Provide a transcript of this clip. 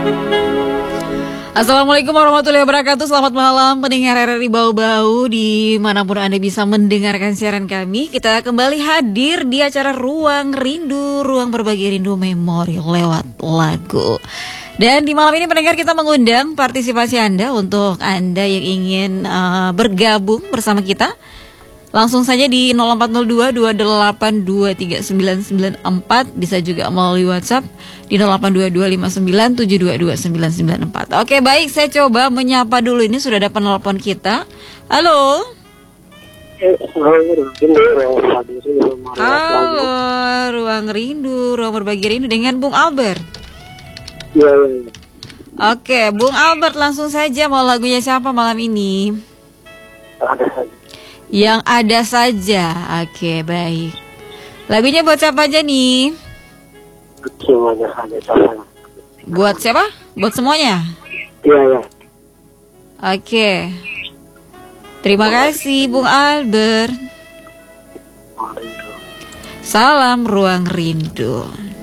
Assalamualaikum warahmatullahi wabarakatuh. Selamat malam pendengar RRI Bau-Bau dimanapun Anda bisa mendengarkan siaran kami. Kita kembali hadir di acara Ruang Rindu, ruang berbagi rindu memori lewat lagu. Dan di malam ini pendengar kita mengundang partisipasi Anda untuk Anda yang ingin bergabung bersama kita. Langsung saja di 0402 2823 994, bisa juga melalui WhatsApp di 0822 59 722 994. Oke, baik, saya coba menyapa dulu. Ini sudah ada penelpon kita. Halo. Halo, Ruang Rindu, ruang berbagi rindu dengan Bung Albert. Ya. Oke, Bung Albert, langsung saja, mau lagunya siapa malam ini? Ada saja. Yang ada saja. Oke, baik. Lagunya buat siapa aja nih? Semuanya saja sama. Buat siapa? Buat semuanya? Iya. Oke. Terima kasih Bung Albert. Salam Ruang Rindu.